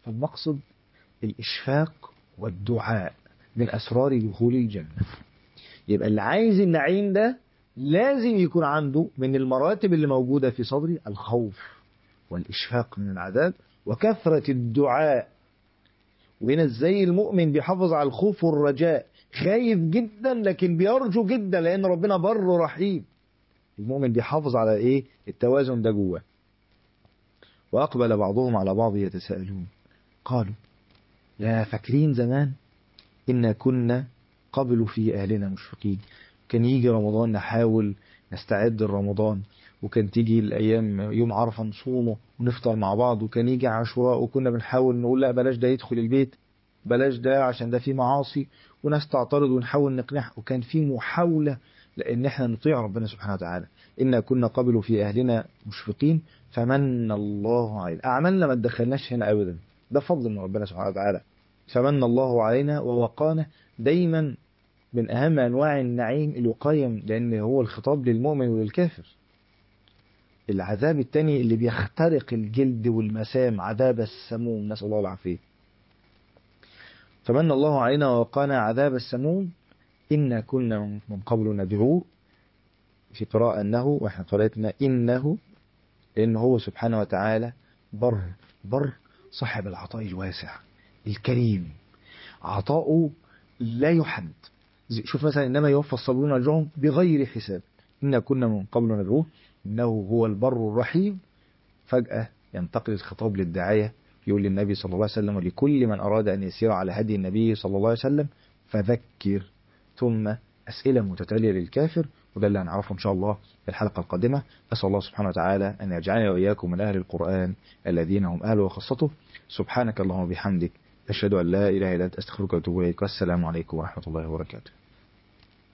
فالمقصد الإشفاق والدعاء من أسرار دخول الجنة. يبقى اللي عايز النعيم ده لازم يكون عنده من المراتب اللي موجودة في صدري الخوف والإشفاق من العذاب وكثرة الدعاء. وهنا ازاي المؤمن بيحافظ على الخوف والرجاء، خايف جدا لكن بيرجو جدا لأن ربنا بر رحيم. المؤمن بيحافظ على ايه؟ التوازن ده جواه. وأقبل بعضهم على بعض يتساءلون قالوا يا فاكرين زمان إن كنا قبل في أهلنا مشفقين. كان يجي رمضان نحاول نستعد لرمضان، وكان تيجي الأيام يوم عرفة نصومه ونفطر مع بعض، وكان يجي عاشوراء وكنا بنحاول نقول لا بلاش ده يدخل البيت، بلاش ده عشان ده فيه معاصي، وناس تعترض ونحاول نقنعها، وكان في محاولة لأن احنا نطيع ربنا سبحانه وتعالى. إن كنا قبل في أهلنا مشفقين فمن الله علينا. أعمالنا ما تدخلناش هنا أبدا، ده فضل من ربنا سبحانه وتعالى. فمن الله علينا ووقانا. دايما من أهم أنواع النعيم الوقاية، لأن هو الخطاب للمؤمن وللكافر. العذاب التاني اللي بيخترق الجلد والمسام، عذاب السموم، نسأل الله العافية. فمن الله علينا ووقانا عذاب السموم إنا كنا من قبل ندعوه. في قراءة أنه، وإحنا قرأتنا إنه، لأنه هو سبحانه وتعالى بر صاحب العطاء الواسع الكريم، عطاؤه لا يحد. شوف مثلا إنما يوفى الصابرون أجرهم بغير حساب. إنا كنا من قبل ندعوه إنه هو البر الرحيم. فجأة ينتقل الخطاب للداعية، يقول للنبي صلى الله عليه وسلم ولكل من أراد أن يسير على هدي النبي صلى الله عليه وسلم فذكر. ثم أسئلة متتالية للكافر، وده اللي هنعرفه إن شاء الله في الحلقة القادمة. أسأل الله سبحانه وتعالى أن يجعلنا وإياكم من أهل القرآن الذين هم أهله وخاصته. سبحانك اللهم وبحمدك أشهد أن لا إله إلا أنت أستغفرك وأتوب إليك. والسلام عليكم ورحمة الله وبركاته.